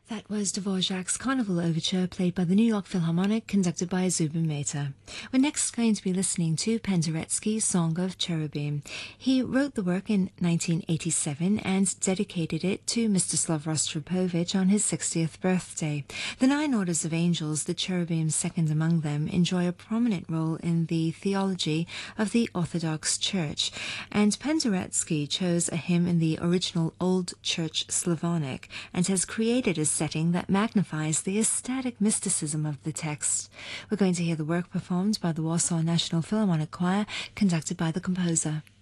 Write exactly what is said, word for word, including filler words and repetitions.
That was Dvorak's Carnival Overture, played by the New York Philharmonic, conducted by Zubin Mehta. We're next going to be listening to Penderecki's Song of Cherubim. He wrote the work in nineteen eighty-seven and dedicated it to Mstislav Rostropovich on his sixtieth birthday. The nine orders of angels, the cherubim second among them, enjoy a prominent role in the theology of the Orthodox Church, and Penderecki chose a hymn in the original Old Church Slavonic and has created a setting that magnifies the ecstatic mysticism of the text. We're going to hear the work performed by the Warsaw National Philharmonic Choir, conducted by the composer.